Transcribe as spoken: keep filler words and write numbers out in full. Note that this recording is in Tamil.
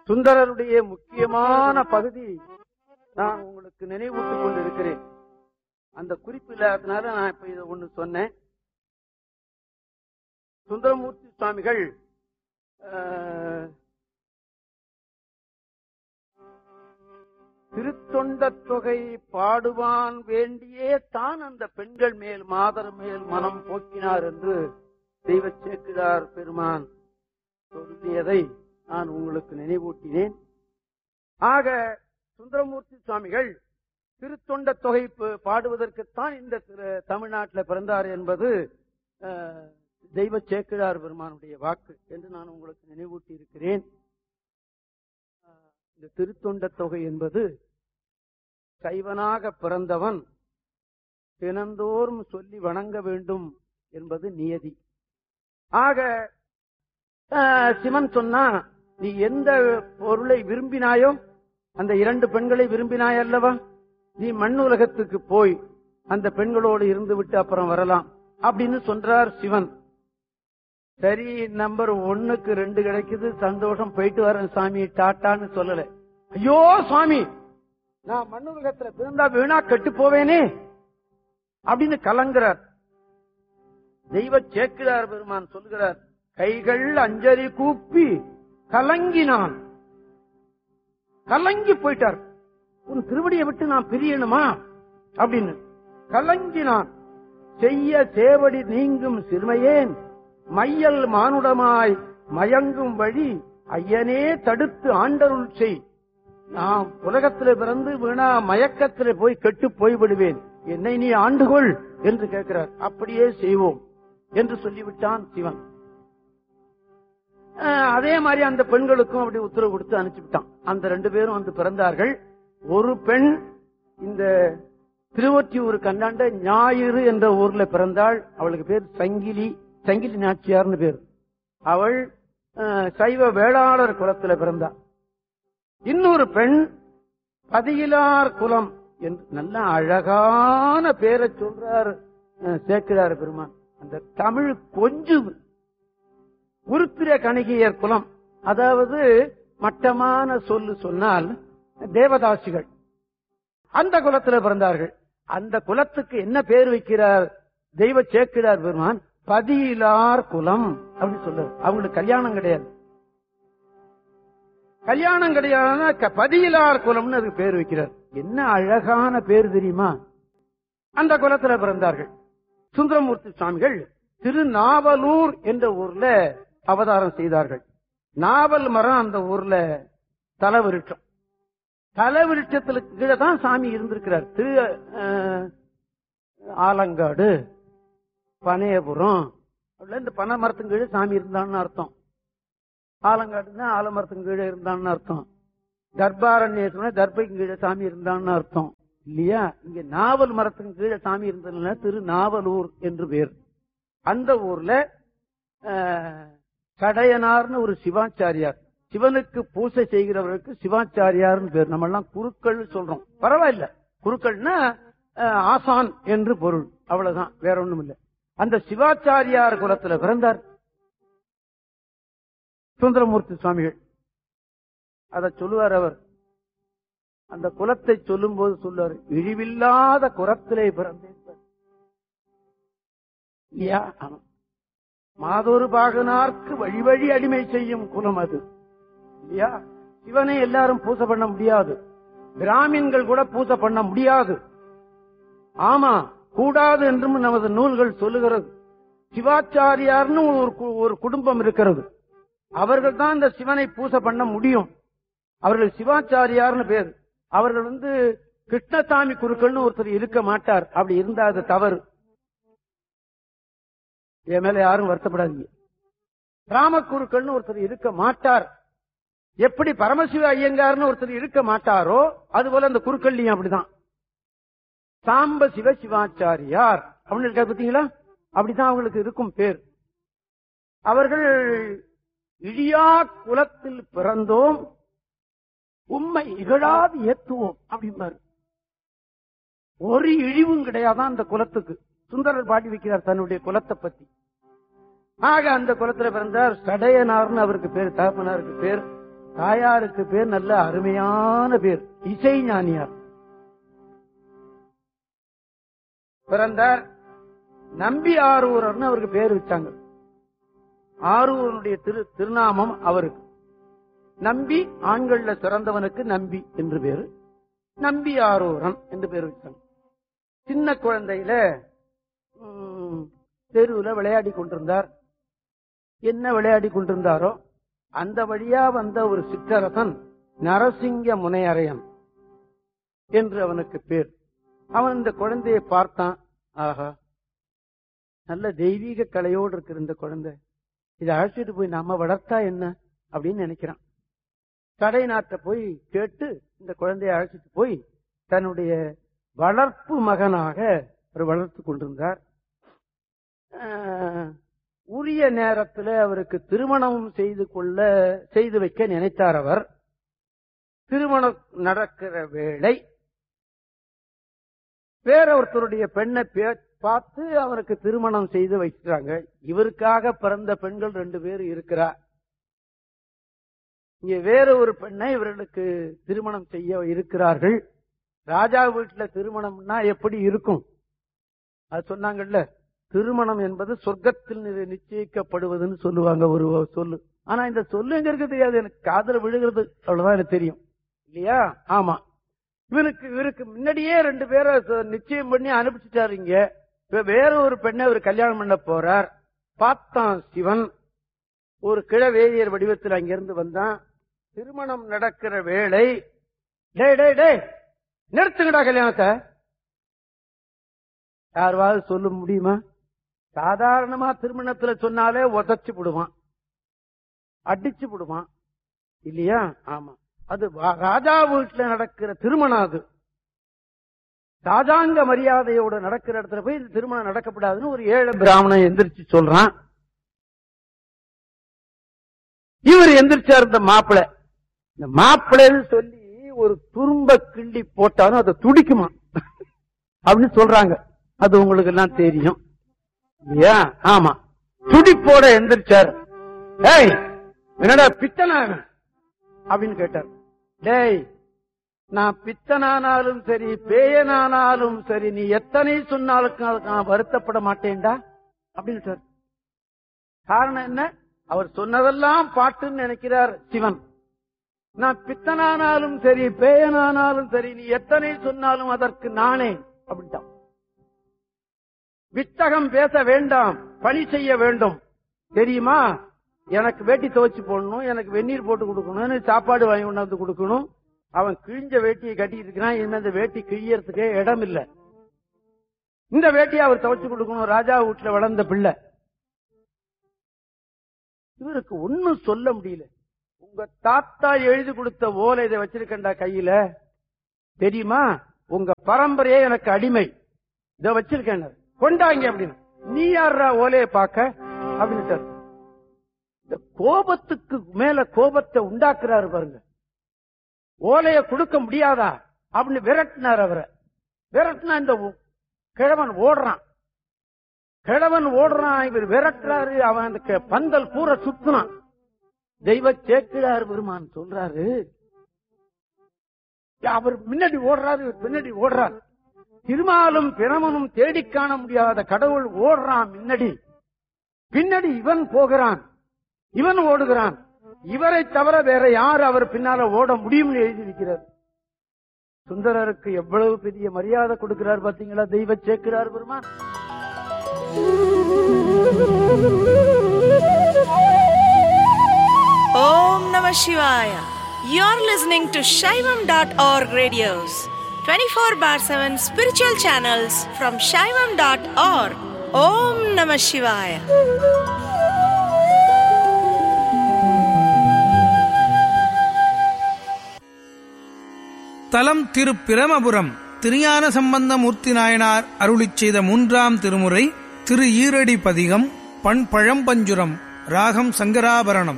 சுந்தரருடைய முக்கியமான பகுதி நான் உங்களுக்கு நினைவூட்டிக் கொண்டிருக்கிறேன். அந்த குறிப்பு இல்லாததுனால நான் இப்ப இதை ஒண்ணு சொன்னேன். சுந்தரமூர்த்தி சுவாமிகள் திருத்தொண்ட தொகை பாடுவான் வேண்டியே தான் அந்த பெண்கள் மேல் மாதர் மேல் மனம் போக்கினார் என்று தெய்வ சேக்கிழார் பெருமான் சொல்லியதை நான் உங்களுக்கு நினைவூட்டினேன். ஆக சுந்தரமூர்த்தி சுவாமிகள் திருத்தொண்ட தொகை பாடுவதற்குத்தான் இந்த தமிழ்நாட்டில் பிறந்தார் என்பது தெய்வ சேக்கிழார் பெருமானுடைய வாக்கு என்று நான் உங்களுக்கு நினைவூட்டி இருக்கிறேன். இந்த திருத்தொண்ட தொகை என்பது சைவனாக பிறந்தவன் தினந்தோறும் சொல்லி வணங்க வேண்டும் என்பது நியதி. ஆக சிவன் சொன்னா, நீ எந்த பொருளை விரும்பினாயோ அந்த இரண்டு பெண்களை விரும்பினாய் அல்லவா, நீ மண் உலகத்துக்கு போய் அந்த பெண்களோடு இருந்து விட்டு அப்புறம் வரலாம் அப்படின்னு சொல்றார் சிவன். சரி, நம்பர் ஒண்ணுக்கு ரெண்டு கிடைக்குது, சந்தோஷம், போயிட்டு வரேன் சாமி டாட்டான்னு சொல்லல. ஐயோ சுவாமி, நான் மண் உலகத்துல பிறந்தா வீணா கெட்டு போவேனே அப்படின்னு கலங்குறார். தெய்வ சேக்கிழார் பெருமான் சொல்கிறார், கைகள் அஞ்சலி கூப்பி கலங்கினான். கலங்கி போயிட்டார். உன் திருவடியை விட்டு நான் பிரியணுமா அப்படின்னு கலங்கினான். செய்ய சேவடி நீங்கும் சிறுமையேன் மையல் மானுடமாய் மயங்கும் வழி ஐயனே தடுத்து ஆண்டருள் செய். நான் உலகத்தில் பிறந்து வீணா மயக்கத்தில் போய் கெட்டு போய்விடுவேன், என்னை நீ ஆண்டுகொள் என்று கேட்கிறார். அப்படியே செய்வோம் என்று சொல்லிவிட்டான் சிவன். அதே மாதிரி அந்த பெண்களுக்கும் அப்படி உத்தரவு கொடுத்து அனுப்பிவிட்டான். அந்த ரெண்டு பேரும் வந்து பிறந்தார்கள். ஒரு பெண் இந்த திருவொற்றியூர் கண்டாண்ட ஞாயிறு என்ற ஊர்ல பிறந்தாள். அவளுக்கு பேர் சங்கிலி, சங்கிலி நாச்சியார்னு பேர். அவள் சைவ வேளாளர் குலத்துல பிறந்தாள். இன்னொரு பெண் பதியிலார் குலம் என்று நல்ல அழகான பேரை சொல்றார் சேக்கிழார் பெருமான். அந்த தமிழ் கொஞ்சம் உருத்திர கணிகையர் குலம், அதாவது மட்டமான சொல்லு சொன்னால் தேவதாசிகள், அந்த குலத்தில் பிறந்தார்கள். அந்த குலத்துக்கு என்ன பேர் வைக்கிறார் தெய்வ சேக்கிழார் பெருமான்? பதியிலார் குலம் அப்படின்னு சொல்றாரு. அவங்களுக்கு கல்யாணம் கிடையாது. கல்யாணம் கிடையாது, பதியிலார் குலம்னு அதுக்கு பேர் வைக்கிறார். என்ன அழகான பேர் தெரியுமா? அந்த குலத்தில் பிறந்தார்கள். சுந்தரமூர்த்தி சுவாமிகள் திருநாவலூர் என்ற ஊர்ல அவதாரம் செய்தார்கள். நாவல் மரம் அந்த ஊர்ல தலவிருட்சம். தலவிருட்சத்துக்கு கீழே தான் சாமி இருந்திருக்கிறார். திரு ஆலங்காடு, பனையபுரம், இந்த பனை மரத்துக்கு கீழே சாமி இருந்தான்னு அர்த்தம். ஆலங்காடுன்னா ஆலமரத்துக்கு கீழே இருந்தான்னு அர்த்தம். தர்பாரண்ய தர்பைக்கு கீழே சாமி இருந்தான்னு அர்த்தம் இல்லையா? இங்க நாவல் மரத்துக்கு கீழே சாமி இருந்ததுனால திரு நாவலூர் என்று பேர். அந்த ஊர்ல கடையனார்னு ஒரு சிவாச்சாரியார், சிவனுக்கு பூசை செய்கிறவர்களுக்கு சிவாச்சாரியார்னு பேர். நம்ம எல்லாம் குருக்கள் சொல்றோம், பரவாயில்ல. குருக்கள்னா ஆசான் என்று பொருள், அவ்வளவுதான், வேற ஒண்ணும் இல்லை. அந்த சிவாச்சாரியார் குலத்துல பிறந்தார் சுந்தரமூர்த்தி சுவாமிகள். அத சொல்லுவார் அவர். அந்த குலத்தை சொல்லும் போது சொல்லுவார், இழிவில்லாத குலத்திலே பிறந்தேன். மாதொரு பாகனார்க்கு வழி வழி அடிமை செய்யும் குலம் அது இல்லையா? சிவனை எல்லாரும் பூசை பண்ண முடியாது, பிராமின்கள் கூட பூசை பண்ண முடியாது. ஆமா, கூடாது என்றும் நமது நூல்கள் சொல்லுகிறது. சிவாச்சாரியார்னு ஒரு குடும்பம் இருக்கிறது. அவர்கள் தான் இந்த சிவனை பூசை பண்ண முடியும். அவர்கள் சிவாச்சாரியார்னு பேர். அவர்கள் வந்து கிருஷ்ணசாமி குருக்கள்னு ஒருத்தர் இருக்க மாட்டார். அப்படி இருந்தா அது தவறு. என் மேல யாரும் வருத்தப்படாதீங்க. ராமக்குருக்கள்னு ஒருத்தர் இருக்க மாட்டார். எப்படி பரமசிவ ஐயங்கார்னு ஒருத்தர் இருக்க மாட்டாரோ அதுபோல அந்த குருக்கள்லையும் அப்படிதான். சாம்ப சிவ சிவாச்சாரியார் அப்படின்னு இருக்கா பார்த்தீங்களா? அப்படிதான் அவங்களுக்கு இருக்கும் பேர். அவர்கள் இழியா குலத்தில் பிறந்தோம், உம்மை இகழாது ஏத்துவோம் அப்படிம்பாரு. ஒரு இழிவும் கிடையாதான் அந்த குலத்துக்கு. சுந்தரர் பாடி வைக்கிறார் தன்னுடைய குலத்தை பத்தி. ஆக அந்த குலத்துல பிறந்தார். சடையனார்னு அவருக்கு பேர், தகப்பனாருக்கு பேர். தாயாருக்கு பேர் நல்ல அருமையான பேர், இசை ஞானியார். பிறந்தார். நம்பி ஆரூரர்னு அவருக்கு பேர் வச்சாங்க. ஆரூரனுடைய திரு திருநாமம் அவருக்கு. நம்பி ஆண்கள்ல சிறந்தவனுக்கு நம்பி என்று பேரு, நம்பி ஆரூரன் என்று பேர் வச்சாங்க. சின்ன குழந்தையில தெருவுல விளையாடி கொண்டிருந்தார். என்ன விளையாடி கொண்டிருந்தாரோ அந்த வழியா வந்த ஒரு சிற்றரசன் நரசிங்க முனையரையன் என்று அவனுக்கு பேர். அவன் இந்த குழந்தையை பார்த்தான். ஆஹா, நல்ல தெய்வீக கலையோடு இருக்கிற இந்த குழந்தை, இதை அழைச்சிட்டு போய் நாம வளர்த்தா என்ன அப்படின்னு நினைக்கிறான். கடை நாட்ட போய் கேட்டு இந்த குழந்தையை அழைச்சிட்டு போய் தன்னுடைய வளர்ப்பு மகனாக அவர் வளர்த்து கொண்டிருந்தார். உரிய நேரத்தில் அவருக்கு திருமணம் செய்து கொள்ள செய்து வைக்க நினைத்தார். அவர் திருமணம் நடக்கிற வேளை வேற ஒருத்தருடைய பெண்ணை பார்த்து அவருக்கு திருமணம் செய்து வைக்கிறாங்க. இவருக்காக பிறந்த பெண்கள் ரெண்டு பேர் இருக்கிறார். இங்க வேற ஒரு பெண்ணை இவர்களுக்கு திருமணம் செய்ய இருக்கிறார்கள். ராஜா வீட்டுல திருமணம்னா எப்படி இருக்கும் அது சொன்னாங்கல்ல. திருமணம் என்பது சொர்க்கத்தில் நிச்சயிக்கப்படுவதுன்னு சொல்லுவாங்க ஒரு சொல்லு. ஆனா இந்த சொல்லு எங்க இருக்கு தெரியாது, எனக்கு காதல விழுகிறது அவ்வளவுதான் எனக்கு தெரியும் இல்லையா. ஆமா, இவனுக்கு இவருக்கு முன்னாடியே ரெண்டு பேரை நிச்சயம் பண்ணி அனுப்பிச்சுட்டாருங்க. இப்ப வேற ஒரு பெண்ணை அவர் கல்யாணம் பண்ண போறார். பார்த்தான் சிவன் ஒரு கிழவேதியர் வடிவத்தில் அங்கிருந்து வந்தான். திருமணம் நடக்கிற வேளை, டே டே டே நிறுத்துங்கடா கல்யாணத்தை. யாராவது சொல்ல முடியுமா? சாதாரணமா திருமணத்துல சொன்னாலே உதச்சு விடுவான், அடிச்சு விடுவான் இல்லையா. ஆமா, அது ராஜா வீட்டுல நடக்கிற திருமணம். அது ராஜாங்க மரியாதையோட நடக்கிற இடத்துல போய் இந்த திருமணம் நடக்கப்படாதுன்னு ஒரு ஏழை பிராமணன் எந்திரிச்சு சொல்றான். இவர் எந்திரிச்சார். இந்த மாப்பிள்ளை இந்த மாப்பிள்ளைன்னு சொல்லி ஒரு துரும்ப கிண்டி போட்டாலும் அதை துடிக்குமா அப்படின்னு சொல்றாங்க. அது உங்களுக்கு எல்லாம் தெரியும் இல்லையா. ஆமா, துடிப்போட எந்திரிச்சார். ஏய் என்னடா பித்தனா அப்படின்னு கேட்டார். டேய், நான் பித்தனானாலும் சரி பேயனானாலும் சரி நீ எத்தனை சொன்னாலும் நான் வருத்தப்பட மாட்டேன்டா அப்படின்னு. காரணம் என்ன? அவர் சொன்னதெல்லாம் பாட்டுன்னு நினைக்கிறார் சிவன். நான் பித்தனானாலும் சரி பேயனானாலும் சரி நீ எத்தனை சொன்னாலும் அதற்கு நானே அப்படின்ட்டான். வித்தகம் பேச வேண்டாம், பணி செய்ய வேண்டும். தெரியுமா, எனக்கு வேட்டி துவைச்சு போடணும், எனக்கு வெந்நீர் போட்டு கொடுக்கணும், சாப்பாடு வாங்கி கொண்டாந்து கொடுக்கணும். அவன் கிழிஞ்ச வேட்டியை கட்டிட்டு இருக்கிறான். என்ன இந்த வேட்டி கிழியறதுக்கே இடம் இல்ல. இந்த வேட்டியை அவர் துவைச்சு கொடுக்கணும். ராஜா வீட்டுல வளர்ந்த பிள்ளை. இவருக்கு ஒன்னும் சொல்ல முடியல. உங்க தாத்தா எழுதி கொடுத்த ஓலை இதை வச்சிருக்கண்டா கையில, தெரியுமா? உங்க பரம்பரையே எனக்கு அடிமை, இதை வச்சிருக்கேன், கொண்டாங்க அப்படின்னு. நீ யாரா ஓலையை பார்க்க அப்படின்னு. இந்த கோபத்துக்கு மேல கோபத்தை உண்டாக்குறாரு பாருங்க. ஓலையை கொடுக்க முடியாதா அப்படின்னு விரட்டினார் அவரை. விரட்டினா இந்த கிழவன் ஓடுறான். கிழவன் ஓடுறான், இவர் விரட்டுறாரு. அவன் அந்த பந்தல் பூரா சுத்தினான். தெய்வ சேக்கிழார் பெருமான் சொல்றாரு, அவர் முன்னாடி ஓடுறாரு, பின்னாடி ஓடுறார். திருமாலும் பிரமனும் தேடி காண முடியாத கடவுள் ஓடுறான் முன்னாடி, பின்னாடி இவன் போகிறான், இவன் ஓடுகிறான். இவரை தவிர வேற யார் அவர் பின்னால ஓட முடியும்னு எழுதியிருக்கிறார். சுந்தரருக்கு எவ்வளவு பெரிய மரியாதை கொடுக்கிறார் பாத்தீங்களா தெய்வ சேக்கிழார் பெருமான். Om Namah Shivaya. You're listening to Shaivam dot org radios, twenty-four bar seven spiritual channels from Shaivam dot org. Om Namah Shivaya. தலம் திரு பிரமபுரம். திருஞான சம்பந்தமூர்த்தி நாயனார் அருளிச் செய்த மூன்றாம் திருமுறை திரு ஈரடி பதிகம். பண் பழம்பஞ்சுரம். ராகம் சங்கராபரணம்.